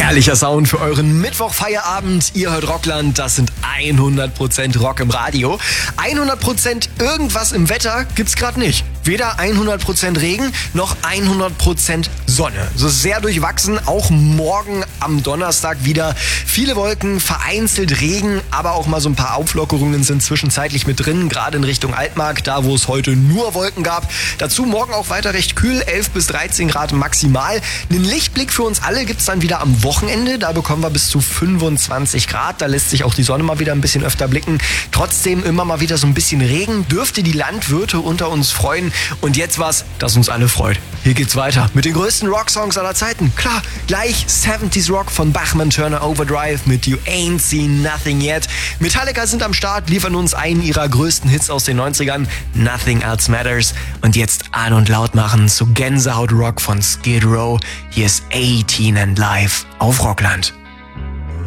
Herrlicher Sound für euren Mittwochfeierabend. Ihr hört Rockland, das sind 100% Rock im Radio. 100% irgendwas im Wetter gibt's gerade nicht. Weder 100% Regen noch 100% Sonne. Es ist sehr durchwachsen, auch morgen am Donnerstag wieder viele Wolken, vereinzelt Regen, aber auch mal so ein paar Auflockerungen sind zwischenzeitlich mit drin, gerade in Richtung Altmark, da wo es heute nur Wolken gab. Dazu morgen auch weiter recht kühl, 11 bis 13 Grad maximal. Einen Lichtblick für uns alle gibt's dann wieder am Wochenende, da bekommen wir bis zu 25 Grad, da lässt sich auch die Sonne mal wieder ein bisschen öfter blicken. Trotzdem immer mal wieder so ein bisschen Regen, dürfte die Landwirte unter uns freuen. Und jetzt was, das uns alle freut. Hier geht's weiter mit den größten Rocksongs aller Zeiten. Klar, gleich 70s Rock von Bachman Turner Overdrive mit You Ain't Seen Nothing Yet. Metallica sind am Start, liefern uns einen ihrer größten Hits aus den 90ern, Nothing Else Matters. Und jetzt an und laut machen zu Gänsehaut Rock von Skid Row. Hier ist 18 and Live auf Rockland.